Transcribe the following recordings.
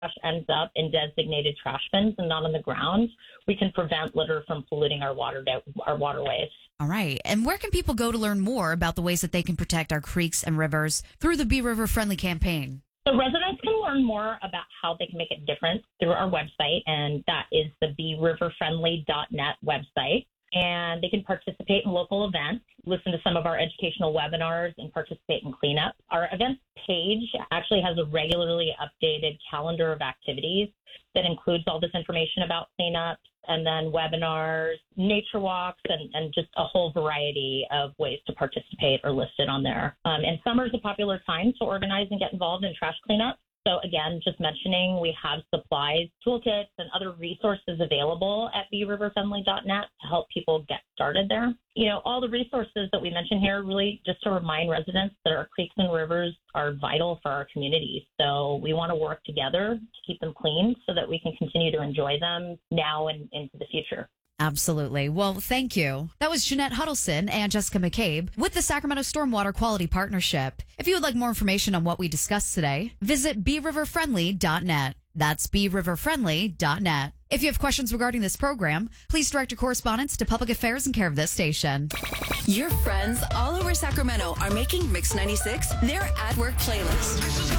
trash ends up in designated trash bins and not on the ground, we can prevent litter from polluting our waterways. All right. And where can people go to learn more about the ways that they can protect our creeks and rivers through the Be River Friendly campaign? So residents can learn more about how they can make a difference through our website, and that is the BeRiverFriendly.net website. And they can participate in local events, listen to some of our educational webinars, and participate in cleanup. Our events page actually has a regularly updated calendar of activities that includes all this information about cleanups, and then webinars, nature walks, and just a whole variety of ways to participate are listed on there. And summer is a popular time to organize and get involved in trash cleanup. So again, just mentioning, we have supplies, toolkits, and other resources available at BeRiverFriendly.net to help people get started there. You know, all the resources that we mentioned here really just to remind residents that our creeks and rivers are vital for our communities. So we want to work together to keep them clean so that we can continue to enjoy them now and into the future. Absolutely. Well, thank you. That was Jeanette Huddleston and Jessica McCabe with the Sacramento Stormwater Quality Partnership. If you would like more information on what we discussed today, visit BeRiverFriendly.net. That's BeRiverFriendly.net. If you have questions regarding this program, please direct your correspondence to Public Affairs in care of this station. Your friends all over Sacramento are making Mix 96 their at-work playlist.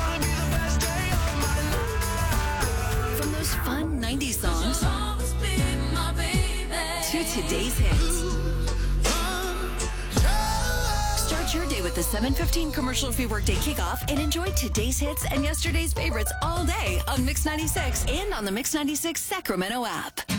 From those fun 90s songs to today's hits. Start your day with the 7:15 commercial-free workday kickoff and enjoy today's hits and yesterday's favorites all day on Mix 96 and on the Mix 96 Sacramento app.